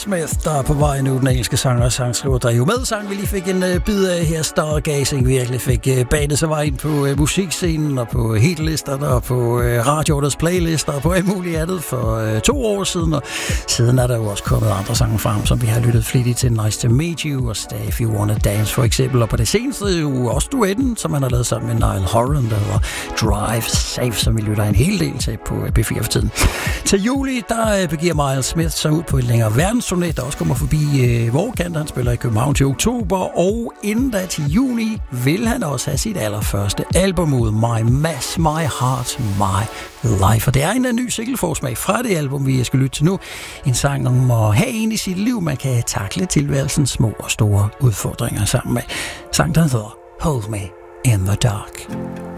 Smith, der er på vej nu, den engelske sanger og sangskriver, der er jo med sang, vi lige fik en bid af her. Stargazing virkelig fik banet sig vej ind på musikscenen og på hitlisterne og på radioernes playlister og på alt muligt andet for 2 år siden. Og siden er der jo også kommet andre sange frem, som vi har lyttet flittigt til. Nice to Meet You og Stay If You Wanna Dance for eksempel. Og på det seneste jo også duetten, som han har lavet sammen med Niall Horan, der hedder Drive Safe, som vi lytter en hel del til på B4 for tiden. Til juli, der begiver Miles Smith sig ud på en længere verdensturné, der også kommer forbi Vorkant. Han spiller i København til oktober, og inden da til juni vil han også have sit allerførste album ud, My Mass, My Heart, My Life. Og det er en ny single-forsmag fra det album, vi skal lytte til nu. En sang om at have en i sit liv, man kan takle tilværelsens små og store udfordringer sammen med. Sang, der hedder Hold Me in the Dark.